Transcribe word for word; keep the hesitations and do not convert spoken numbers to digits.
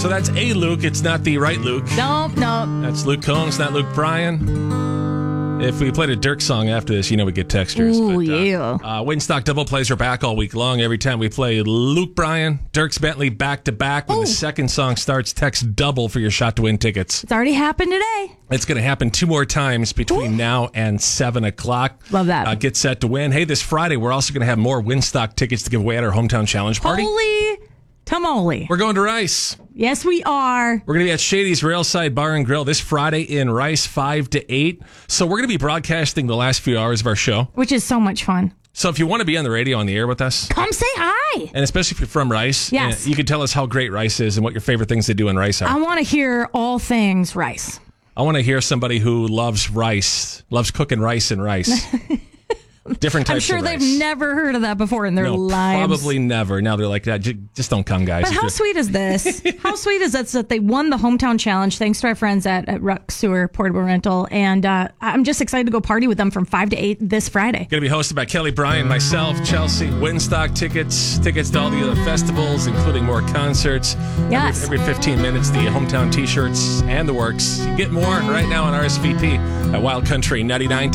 So that's a Luke. It's not the right Luke. Nope, nope. That's Luke Combs, not Luke Bryan. If we played a Dirk song after this, you know we get textures. Ooh, but, uh, yeah. Uh, Winstock double plays are back all week long. Every time we play Luke Bryan, Dirks Bentley back to back. When Ooh. the second song starts, text double for your shot to win tickets. It's already happened today. It's going to happen two more times between Ooh. now and seven o'clock. Love that. Uh, get set to win. Hey, this Friday, we're also going to have more Winstock tickets to give away at our Hometown Challenge Party. Holy tamale. We're going to Rice. Yes, we are. We're going to be at Shady's Railside Bar and Grill this Friday in Rice, five to eight. So we're going to be broadcasting the last few hours of our show. Which is so much fun. So if you want to be on the radio on the air with us, Come say hi. and especially if you're from Rice, Yes. uh, you can tell us how great Rice is and what your favorite things they do in Rice are. I want to hear all things rice. I want to hear somebody who loves rice, loves cooking rice and rice. Different types I'm sure of rice. they've never heard of that before in their no, lives. probably never. Now they're like, "J- just don't come, guys. But If how you're- sweet is this? How sweet is that that they won the hometown challenge thanks to our friends at, at Ruck Sewer Portable Rental. And uh, I'm just excited to go party with them from five to eight this Friday. Going to be hosted by Kelly Bryan, myself, Chelsea, Winstock tickets, tickets to all the other festivals, including more concerts. Yes. Every, every fifteen minutes, the hometown t-shirts and the works. You get more right now on R S V P at Wild Country ninety-nine.